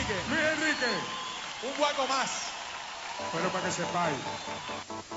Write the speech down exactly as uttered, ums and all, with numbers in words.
Enrique. Luis Enrique. Un guaco más. Pero para que sepáis.